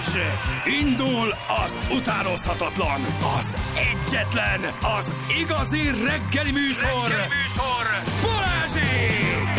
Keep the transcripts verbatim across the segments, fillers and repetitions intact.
Indul az utánozhatatlan, az egyetlen, az igazi reggeli műsor, reggeli műsor. Balázsék!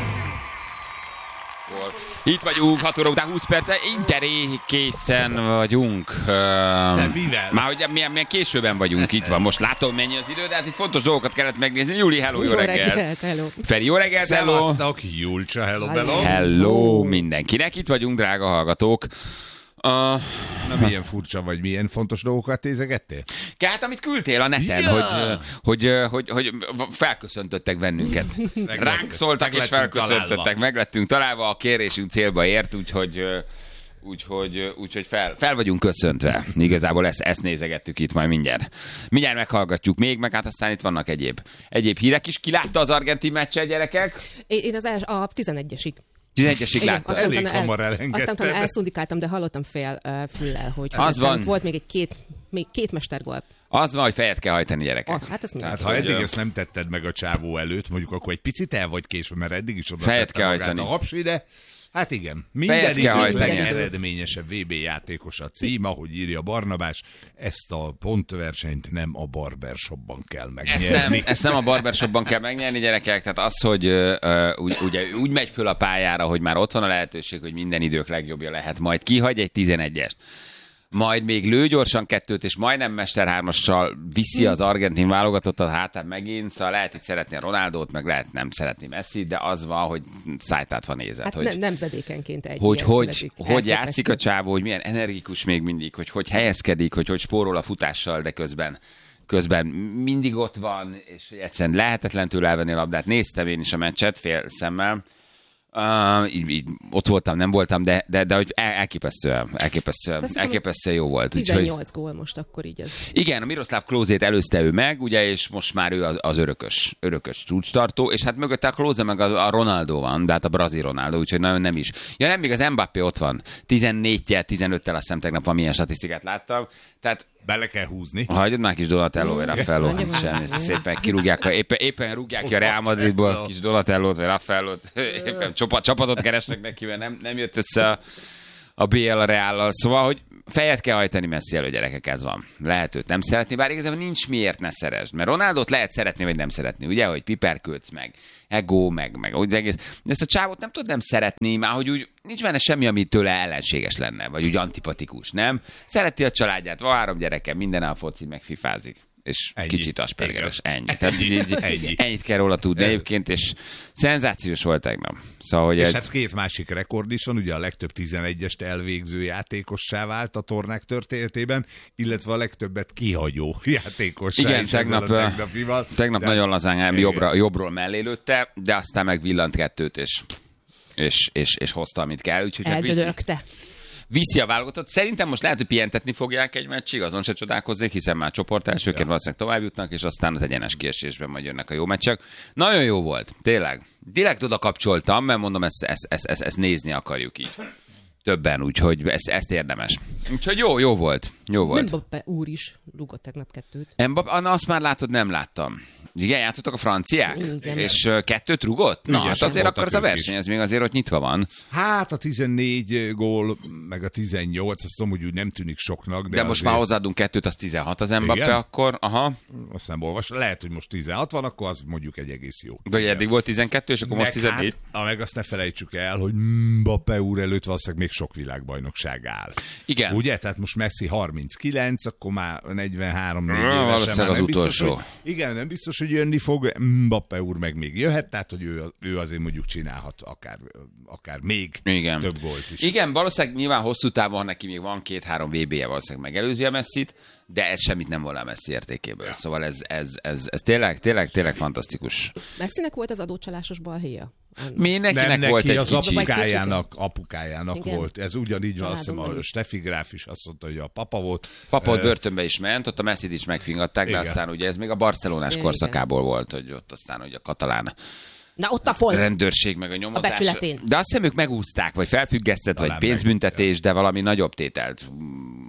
Itt vagyunk, hat óra után húsz perce, Interé készen vagyunk. De mivel? Már hogy milyen, milyen későben vagyunk, itt van. Most látom, mennyi az idő, de hát itt fontos dolgokat kellett megnézni. Júli, hello, jó, jó reggel. reggelt, hello. Feri, jó reggelt, hello. Szevasztok, Julcsa, hello, hello. Hello mindenkinek, itt vagyunk, drága hallgatók. Uh, Na milyen furcsa vagy, milyen fontos dolgokat nézegettél? Hát amit küldtél a neten, Ja. hogy, hogy, hogy, hogy felköszöntöttek bennünket. Ránk szóltak és felköszöntöttek, meg lettünk találva, a kérésünk célba ért, úgyhogy, úgyhogy, úgyhogy fel, fel vagyunk köszöntve. Igazából ezt, ezt nézegettük itt majd mindjárt. Mindjárt meghallgatjuk még, meg hát aztán itt vannak egyéb, egyéb hírek is. Ki látta az argentin meccset, gyerekek? Én az els, a tizenegyesig. tizenegyesig látta. Aztán Elég utána hamar el, elengedted. aztán utána elszundikáltam, de hallottam fél uh, füllel, hogy Az van. volt még egy két, még két mestergól. Az van, hogy fejet kell hajtani, gyerekek. Ah, hát ez Tehát mindenki. ha eddig ezt nem tetted meg a csávó előtt, mondjuk akkor egy picit el vagy késve, mert eddig is oda Fejet tette kell magát hajtani. a hapsi, de hát igen, minden Fejet kell idők hajtani. legeredményesebb vé bé játékos a cím, ahogy írja Barnabás, ezt a pontversenyt nem a barbershopban kell Ezt nem, megnyerni. ezt nem a barbershopban kell megnyerni, gyerekek, tehát az, hogy uh, úgy, ugye, úgy megy föl a pályára, hogy már ott van a lehetőség, hogy minden idők legjobbja lehet, majd kihagy egy tizenegyest. Majd még lő gyorsan kettőt, és majdnem mesterhármassal viszi az argentin válogatottat hátán megint, szóval lehet itt szeretni a Ronaldót, meg lehet nem szeretni Messit, de az van, hogy szájtát van nézett. Hát hogy, ne, nemzedékenként egy hogy, ilyen hogy, születik. hogy Elképesztő. játszik a csávó, hogy milyen energikus még mindig, hogy hogy helyezkedik, hogy hogy spórol a futással, de közben közben mindig ott van, és egyszerűen lehetetlen tőle elvenni a labdát. Néztem én is a meccset fél szemmel. Uh, így, így, ott voltam, nem voltam, de, de, de hogy el, elképesztően, elképesztően, elképesztően jó volt. tizennyolc Úgyhogy, gól most akkor így ez. igen, a Miroslav Klózét előzte ő meg, ugye, és most már ő az, az örökös, örökös csúcstartó, és hát mögötte a Klóze meg a, a Ronaldo van, de hát a brazil Ronaldo, úgyhogy nagyon nem is. Ja nem, még az Mbappé ott van, tizennégyel, tizenöttel, azt hiszem tegnap valamilyen statisztikát láttam, tehát Bele kell húzni. hagyod már kis Donatello, vagy Raffaello, semmi, szépen kirúgják, a, éppen, éppen rúgják ki a Real Madridból kis Donatellót, vagy Raffaellót, éppen csapat, csapatot keresnek neki, mert nem, nem jött össze a, a bé el a Reállal. Szóval, hogy fejet kell hajtani Messi elő, gyerekek, ez van. Lehet őt nem szeretni, bár igazából nincs miért ne szeresd, mert Ronaldot lehet szeretni, vagy nem szeretni, ugye, hogy piperkőc, meg ego, meg, meg úgy egész. Ezt a csávot nem tudod nem szeretni, már hogy úgy nincs benne semmi, ami tőle ellenséges lenne, vagy úgy antipatikus, nem? Szereti a családját, van három gyereke, minden a foci, meg fifázik. És ennyi. Kicsit aspergeres, ennyi. Tehát így, így, ennyi. Ennyit kell róla tudni egyébként, és szenzációs volt tegnap. Szóval, hogy És ez... hát két másik rekord is van, ugye a legtöbb tizenegyest elvégző játékossá vált a tornák történetében, illetve a legtöbbet kihagyó játékossá. Igen, is tegnap, ezzel a tegnapival. tegnap de... nagyon lazán jobbra, jobbról mellé lőtte, de aztán meg villant kettőt, és, és, és, és hozta, amit kell. Úgyhogy hát viszi, Eldödögte. viszi a válogatott. Szerintem most lehet, hogy pihentetni fogják egy meccsig, azon se csodálkozzék, hiszen már csoport elsőként ja. valószínűleg tovább jutnak, és aztán az egyenes kiesésben majd jönnek a jó meccsek. Nagyon jó volt, tényleg. Direkt oda kapcsoltam, mert mondom, ezt, ezt, ezt, ezt, ezt nézni akarjuk így. Többen, úgyhogy ezt, ezt érdemes. Úgyhogy jó, jó volt. Jó volt. Mbappé úr is rúgott tegnap kettőt. Mbappé, Anna, azt már látod, nem láttam. Igen, játszottak a franciák? Igen. És uh, kettőt rugott? Na, Igen, hát azért voltak akkor az a ők verseny, is. ez még azért ott nyitva van. Hát a tizennégy gól, meg a tizennyolc, azt tudom, hogy úgy nem tűnik soknak. De, De most azért... már hozzáadunk kettőt, az tizenhat az Mbappé, Igen? akkor, aha. Azt nem olvas. Lehet, hogy most tizenhat van, akkor az mondjuk egy egész jó. Vagy eddig volt tizenkettő, és akkor most tizennégy. Hát, meg azt ne felejtsük el, hogy Mbappé úr előtt valószínűleg még sok világbajnokság áll. Igen. Ugye? Tehát most Messi harminckilenc, akkor már negyvenhárom négy Ah, évesen. valószínűleg Már az nem biztos, utolsó. hogy, igen, nem biztos, hogy jönni fog. Mbappé úr meg még jöhet, tehát hogy ő, ő azért mondjuk csinálhat akár, akár még Igen. több gólt is. Igen, valószínűleg nyilván hosszú távon neki még van két-három vé bé-je, valószínűleg megelőzi a Messit, de ez semmit nem volna a Messi értékéből. Ja. Szóval ez, ez, ez, ez tényleg, tényleg, tényleg fantasztikus. Messinek volt az adócsalásos balhéja? Mindenkinek nem, volt neki egy az kicsi. apukájának, apukájának Igen. volt. Ez ugyanígy van, azt hiszem, a Családon Steffi Gráf is azt mondta, hogy a papa volt. Papa ott Eh, börtönbe is ment, ott a Messit is megfingatták, de Igen. aztán ugye ez még a barcelonás Igen. korszakából volt, hogy ott aztán ugye a katalán Na ott a folt. rendőrség meg a nyomozás. A becsületén. De azt hiszem ők megúzták, vagy felfüggesztett, vagy Talán pénzbüntetés, de valami nagyobb tételt mm,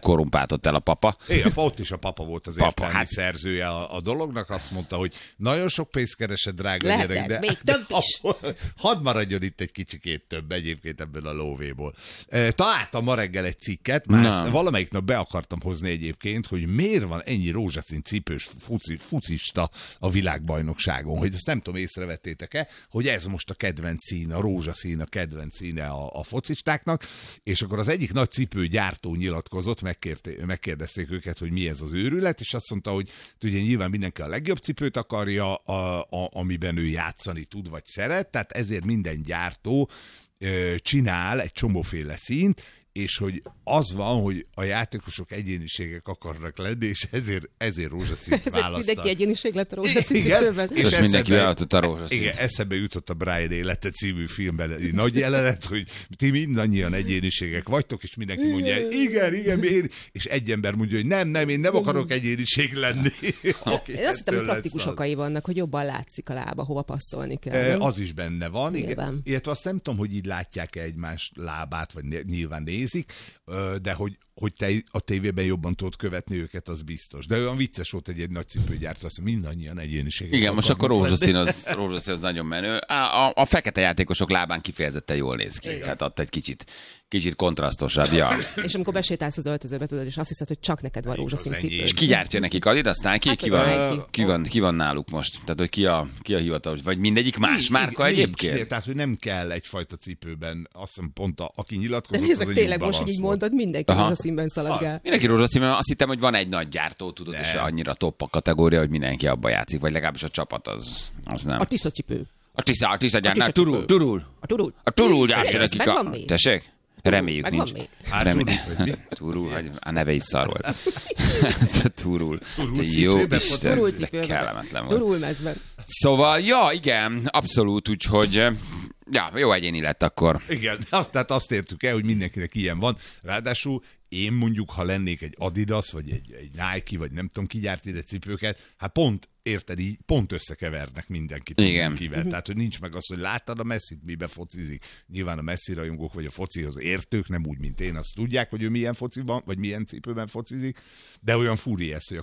korrumpáltott el a papa. Igen, ott is a papa volt az Papa, értelmi hát- szerzője a, a dolognak, azt mondta, hogy nagyon sok pénzt keresed, drága Lehet gyerek, ez, de, még több de is. akkor hadd maradjon itt egy kicsikét több egyébként ebből a lóvéból. E, találtam ma reggel egy cikket, már Na. ezt valamelyik nap be akartam hozni egyébként, hogy miért van ennyi rózsaszín cipős fuci, fucista a világbajnokságon, hogy ezt nem tudom, észrevettétek-e, hogy ez most a kedvenc szín, a rózsaszín a kedvenc színe a, a focistáknak, és akkor az egyik nagy cipőgyártó nyilatkozott, megkérté, megkérdezték őket, hogy mi ez az őrület, és azt mondta, hogy ugye nyilván mindenki a legjobb cipőt akarja, a, a, amiben ő játszani tud vagy szeret, tehát ezért minden gyártó ö, csinál egy csomóféle színt, és hogy az van, hogy a játékosok egyéniségek akarnak lenni, és ezért, ezért rózsaszínt Ezek választanak. mindenki egyéniség lett a rózsaszín Igen, cipőben. És mindenki eszembe- beadott a rózsaszínt. Igen, eszembe jutott a Brian élete című filmben egy nagy jelenet, hogy ti mindannyian egyéniségek vagytok, és mindenki mondja, igen, igen, miért? És egy ember mondja, hogy nem, nem, én nem akarok egyéniség lenni. Aki Én azt hittem, hogy ettől praktikus lesz az. okai vannak, hogy jobban látszik a lába, hova passzolni kell. E, nem? Az is benne van, igen. Nyilván. Illetve azt nem tudom, hogy így látják-e egymás lábát, vagy né- nyilván nézik, ö, de hogy, hogy te a tévében jobban tudod követni őket, az biztos. De olyan vicces volt egy, egy nagy cipőgyártó, azt mondja, mindannyian egyéniségek. Igen, most akarnak akkor lenni. rózsaszín az, rózsaszín az nagyon menő. A, a, a fekete játékosok lábán kifejezetten jól néz ki. Tehát adta egy kicsit, kicsit kontrasztosabb. Ja. És amikor besétálsz az öltözőbe, tudod, és azt hiszed, hogy csak neked van rózsaszín az enyém. cipő. És ki gyártja nekik Adidas, Nike? Hát, Ki vagy van, Nike. ki, van, ki van náluk most? Tehát, hogy ki a, ki a hivatalos? Vagy mindegyik más Nincs, márka nincs, egyébként? Tehát, hogy nem kell egyfajta cipőben, azt hiszem pont a, aki De nyilatkozott, nézd az meg, egy tényleg New most, hogy így Balance volt. mondod, mindenki Aha. rózsaszínben szaladgál. Mindenki rózsaszín, mert azt hittem, hogy van egy nagy gyártó, tudod, és Nem. annyira top a kategória, hogy mindenki abba játszik, vagy legalábbis a csapat az, az nem. A tisza cipő. A Tisza, a Tisza gyártnál, Tisza turul, cipő. turul. A turul. A turul gyártja Ez nekik megvan a... még? Tessék? Reméljük Megvan nincs. még? Hát, Remé... turul, vagy mi? Turul, hogy a neve is szar volt. Turul. Turul Te cipőben jó focizol. Isten, Turul de cipőben. kellemetlen volt. Turul mezben. Szóval, ja, igen, abszolút, úgyhogy ja, jó egyéni lett akkor. Igen, azt, tehát azt értük el, hogy mindenkinek ilyen van. Ráadásul én mondjuk, ha lennék egy Adidas, vagy egy, egy Nike, vagy nem tudom, ki gyárt ide cipőket, hát pont, érted, így pont összekevernek mindenkit. Igen. Mindenkivel. Tehát, hogy nincs meg az, hogy láttad a Messit, mibe focizik. Nyilván a Messi rajongók, vagy a focihoz értők, nem úgy, mint én, azt tudják, hogy ő milyen fociban, vagy milyen cipőben focizik, de olyan furi ez, hogy a